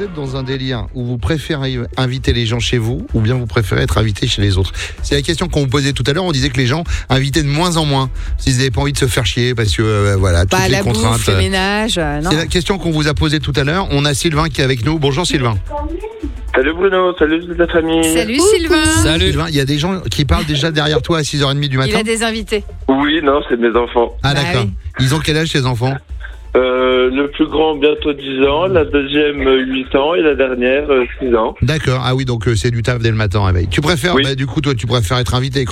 êtes dans un délire où vous préférez inviter les gens chez vous ou bien vous préférez être invité chez les autres? C'est la question qu'on vous posait tout à l'heure. On disait que les gens invitaient de moins en moins s'ils n'avaient pas envie de se faire chier parce que voilà, toutes les la contraintes. bouffe, le ménage, non. C'est la question qu'on vous a posée tout à l'heure. On a Sylvain qui est avec nous. Bonjour Sylvain. Salut Bruno, salut toute la famille. Salut Sylvain. Salut. Sylvain, il y a des gens qui parlent déjà derrière toi à 6h30 du matin. Il a des invités. Oui, non, c'est mes enfants. Ah Bah d'accord. oui. Ils ont quel âge ces enfants? Le plus grand bientôt 10 ans, la deuxième 8 ans et la dernière 6 ans. D'accord. Ah oui, donc c'est du taf dès le matin, réveil. Tu préfères, Oui. du coup, toi, tu préfères être invité